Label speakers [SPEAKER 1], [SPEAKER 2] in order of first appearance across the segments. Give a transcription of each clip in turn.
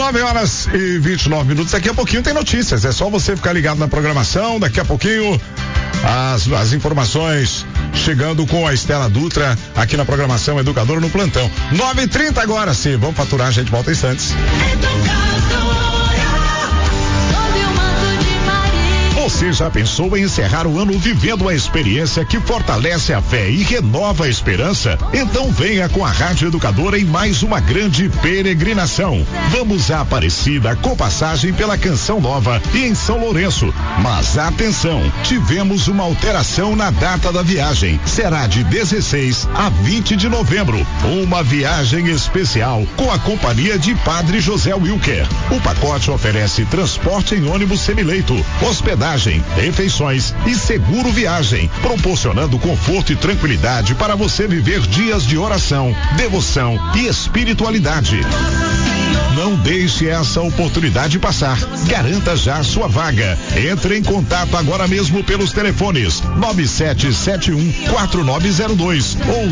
[SPEAKER 1] 9h29. Daqui a pouquinho tem notícias. É só você ficar ligado na programação. Daqui a pouquinho as informações chegando com a Estela Dutra aqui na programação Educadora no Plantão. 9h30 agora sim. Vamos faturar, a gente volta em instantes. Você já pensou em encerrar o ano vivendo a experiência que fortalece a fé e renova a esperança? Então venha com a Rádio Educadora em mais uma grande peregrinação. Vamos a Aparecida com passagem pela Canção Nova e em São Lourenço. Mas atenção, tivemos uma alteração na data da viagem. Será de 16 a 20 de novembro. Uma viagem especial com a companhia de Padre José Wilker. O pacote oferece transporte em ônibus semileito, hospedagem, refeições e seguro viagem, proporcionando conforto e tranquilidade para você viver dias de oração, devoção e espiritualidade. Não deixe essa oportunidade passar. Garanta já a sua vaga. Entre em contato agora mesmo pelos telefones 9771-4902 ou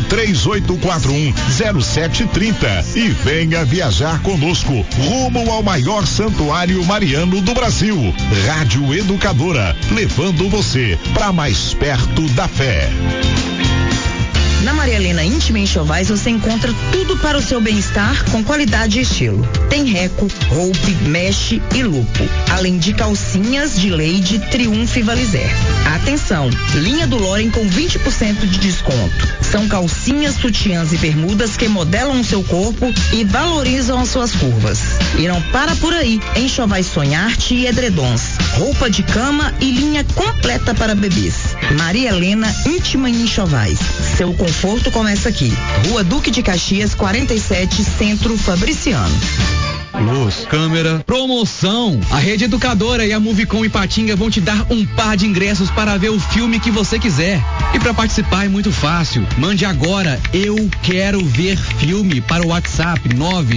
[SPEAKER 1] 3841-0730 e venha viajar conosco rumo ao maior santuário mariano do Brasil. Rádio Educadora, levando você para mais perto da fé.
[SPEAKER 2] Na Maria Helena Íntima Enxovais você encontra tudo para o seu bem-estar com qualidade e estilo. Tem reco, roupe, meche e lupo, além de calcinhas de Leide, Triunfo e Valizer. Atenção, linha do Loren com 20% de desconto. São calcinhas, sutiãs e bermudas que modelam o seu corpo e valorizam as suas curvas. E não para por aí, Enxovais Sonharte e edredons, roupa de cama e linha completa para bebês. Maria Helena Íntima Enxovais. Seu conforto começa aqui. Rua Duque de Caxias, 47, Centro Fabriciano.
[SPEAKER 3] Luz, câmera, promoção. A Rede Educadora e a Movicom Ipatinga vão te dar um par de ingressos para ver o filme que você quiser. E para participar é muito fácil. Mande agora "eu quero ver filme" para o WhatsApp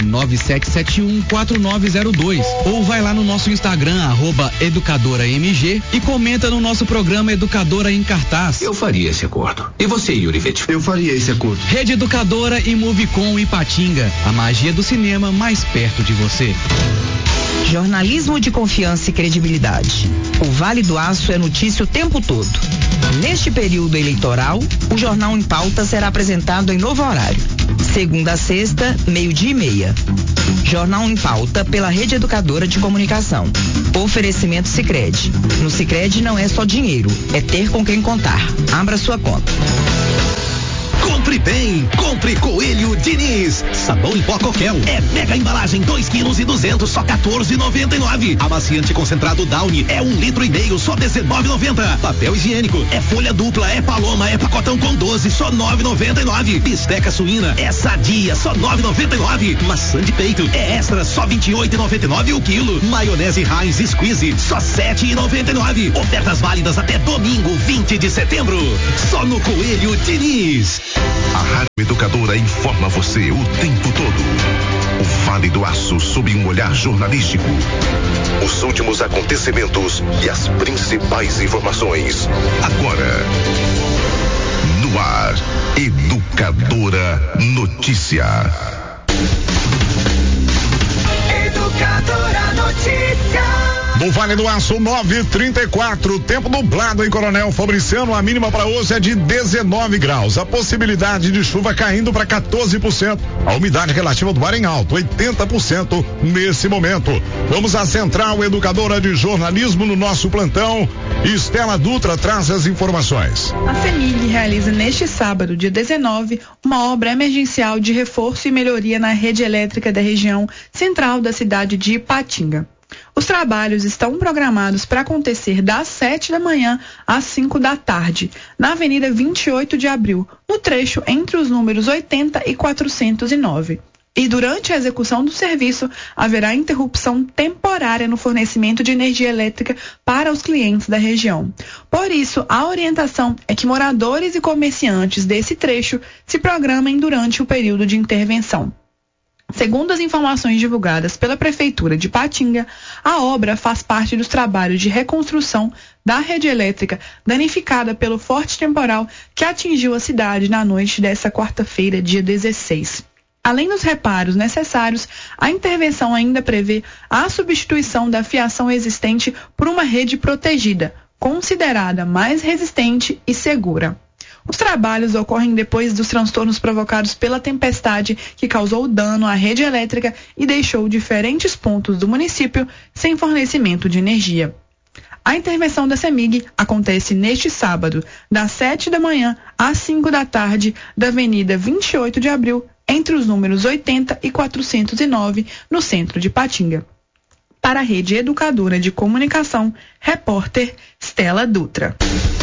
[SPEAKER 3] 997714902 ou vai lá no nosso Instagram @educadoramg e comenta no nosso programa Educadora em Cartaz.
[SPEAKER 4] Eu faria esse acordo. E você, Yuri Vettel?
[SPEAKER 5] Eu faria esse acordo.
[SPEAKER 3] Rede Educadora e Movicom Ipatinga. A magia do cinema mais perto de você.
[SPEAKER 2] Jornalismo de confiança e credibilidade. O Vale do Aço é notícia o tempo todo. Neste período eleitoral, o Jornal em Pauta será apresentado em novo horário. Segunda a sexta, 12:30. Jornal em Pauta pela Rede Educadora de Comunicação. Oferecimento Sicredi. No Sicredi não é só dinheiro, é ter com quem contar. Abra sua conta.
[SPEAKER 6] Compre bem, compre Coelho Diniz. Sabão em pó Coquel. É mega embalagem, 2,2 kg, só 14,99. Amaciante concentrado Downy é 1,5 litro, só 19,90. Papel higiênico é folha dupla, é Paloma, é pacotão com 12, só 9,99. Bisteca suína é Sadia, só 9,99. Maçã de peito é Extra, só 28,99 o quilo. Maionese Heinz Squeeze, só 7,99. Ofertas válidas até domingo, 20 de setembro. Só no Coelho Diniz.
[SPEAKER 7] A Rádio Educadora informa você o tempo todo. O Vale do Aço sob um olhar jornalístico. Os últimos acontecimentos e as principais informações. Agora, no ar, Educadora Notícia.
[SPEAKER 8] Educadora Notícia.
[SPEAKER 1] No Vale do Aço, 9h34, tempo nublado em Coronel Fabriciano, a mínima para hoje é de 19 graus. A possibilidade de chuva caindo para 14%. A umidade relativa do ar em alto, 80% nesse momento. Vamos à Central Educadora de Jornalismo no nosso plantão. Estela Dutra traz as informações.
[SPEAKER 9] A CEMIG realiza neste sábado, dia 19, uma obra emergencial de reforço e melhoria na rede elétrica da região central da cidade de Ipatinga. Os trabalhos estão programados para acontecer das 7 da manhã às 5 da tarde, na Avenida 28 de Abril, no trecho entre os números 80 e 409. E durante a execução do serviço, haverá interrupção temporária no fornecimento de energia elétrica para os clientes da região. Por isso, a orientação é que moradores e comerciantes desse trecho se programem durante o período de intervenção. Segundo as informações divulgadas pela Prefeitura de Ipatinga, a obra faz parte dos trabalhos de reconstrução da rede elétrica danificada pelo forte temporal que atingiu a cidade na noite desta quarta-feira, dia 16. Além dos reparos necessários, a intervenção ainda prevê a substituição da fiação existente por uma rede protegida, considerada mais resistente e segura. Os trabalhos ocorrem depois dos transtornos provocados pela tempestade que causou dano à rede elétrica e deixou diferentes pontos do município sem fornecimento de energia. A intervenção da CEMIG acontece neste sábado, das 7 da manhã às 5 da tarde, da Avenida 28 de Abril, entre os números 80 e 409, no centro de Patinga. Para a Rede Educadora de Comunicação, repórter Stella Dutra.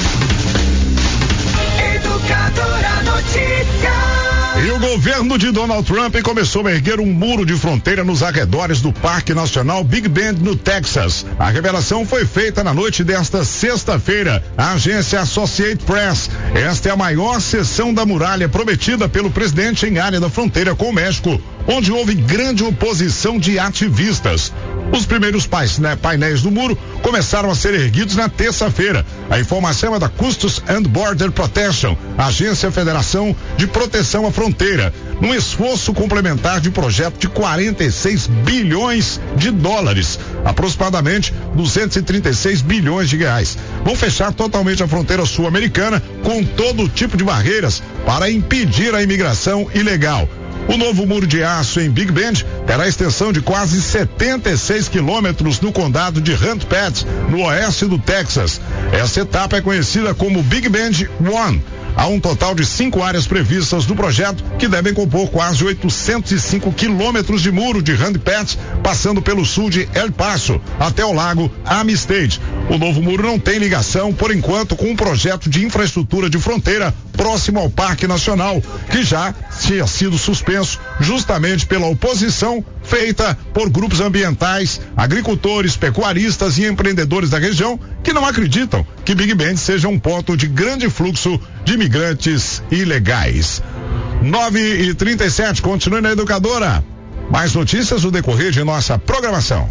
[SPEAKER 1] Educadora Notícia. E o governo de Donald Trump começou a erguer um muro de fronteira nos arredores do Parque Nacional Big Bend, no Texas. A revelação foi feita na noite desta sexta-feira. A agência Associated Press. Esta é a maior seção da muralha prometida pelo presidente em área da fronteira com o México, onde houve grande oposição de ativistas. Os primeiros painéis do muro começaram a ser erguidos na terça-feira. A informação é da Customs and Border Protection, agência Federação de Proteção à Fronteira, num esforço complementar de projeto de 46 bilhões de dólares, aproximadamente 236 bilhões de reais. Vão fechar totalmente a fronteira sul-americana com todo tipo de barreiras para impedir a imigração ilegal. O novo muro de aço em Big Bend terá extensão de quase 76 quilômetros no condado de Hunt Pass, no oeste do Texas. Essa etapa é conhecida como Big Bend One. Há um total de 5 áreas previstas do projeto, que devem compor quase 805 quilômetros de muro de Hunt Pass, passando pelo sul de El Paso até o lago Amistad. O novo muro não tem ligação, por enquanto, com um projeto de infraestrutura de fronteira próximo ao Parque Nacional, que já tinha sido suspenso justamente pela oposição feita por grupos ambientais, agricultores, pecuaristas e empreendedores da região que não acreditam que Big Bend seja um ponto de grande fluxo de imigrantes ilegais. 9h37, continue na Educadora. Mais notícias no decorrer de nossa programação.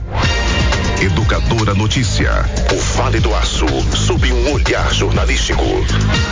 [SPEAKER 7] Educadora Notícia. O Vale do Aço, sob um olhar jornalístico.